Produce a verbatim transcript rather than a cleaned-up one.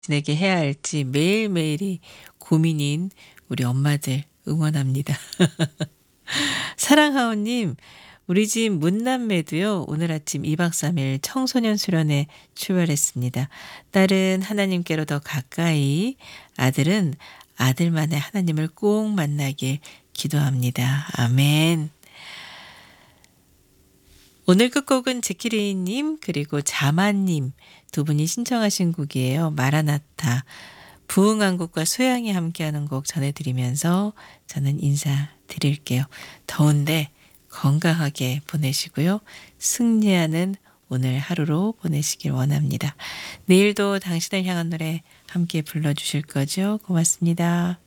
지내게 해야 할지 매일매일이 고민인 우리 엄마들 응원합니다. 사랑하오님, 우리 집 문남매도요, 오늘 아침 이 박 삼 일 청소년 수련회 출발했습니다. 딸은 하나님께로 더 가까이, 아들은 아들만의 하나님을 꼭 만나길 기도합니다. 아멘. 오늘 끝곡은 제키레이님 그리고 자만님 두 분이 신청하신 곡이에요. 마라나타. 부흥한 곡과 소양이 함께하는 곡 전해드리면서 저는 인사드릴게요. 더운데 건강하게 보내시고요. 승리하는 오늘 하루로 보내시길 원합니다. 내일도 당신을 향한 노래 함께 불러주실 거죠? 고맙습니다.